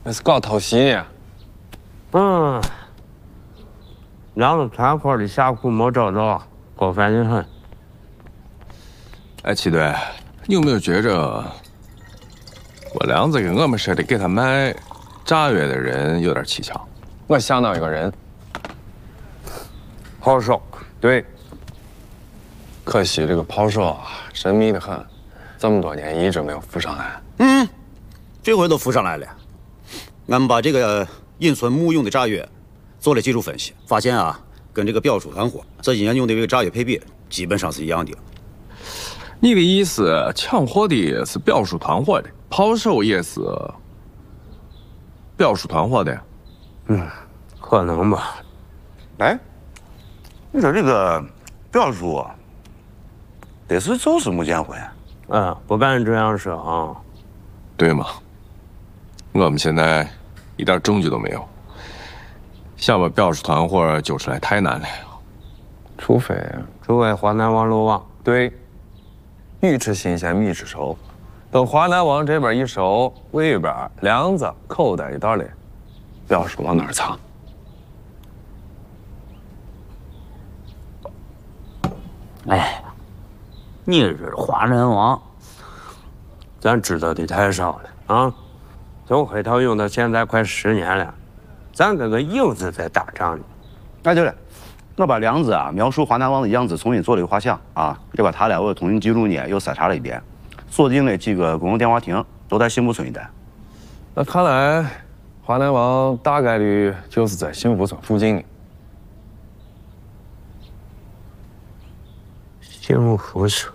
那是搞偷袭呢。 梁子团伙的下库没找着，够烦人很。 哎，齐队，你有没有觉着我梁子跟我们说的给他卖炸药的人有点蹊跷？ 我想到一个人， 炮手， 对。可惜这个炮手啊，神秘的很，这么多年一直没有浮上来。 这回都浮上来了。俺们把这个印存木用的炸药做了技术分析，发现啊，跟这个表叔团伙这几年用的这个炸药配比基本上是一样的。 你的意思，抢货的是表叔团伙的，炮手也是表叔团伙的？ 可能吧。 哎，你说这个表叔，得是就是穆建辉。 不敢这样说啊。 对吗？我们现在一点证据都没有，想把表叔团伙揪出来太难了。 除非华南网漏网。 对，鱼吃新鲜，米吃熟。等华南网这边一收，尾边梁子口袋一道嘞，表叔往哪儿藏？ 哎，你这华南网，咱知道的太少了啊！从黑桃用到现在快10年了，咱跟个影子在打仗呢。 哎，对了，我把梁子啊描述华南王的样子重新做了一个画像啊，也把他俩我的通讯记录呢又筛查了一遍，锁定了几个公用电话亭，都在幸福村一带。 那看来，华南王大概率就是在幸福村附近呢。 幸福村。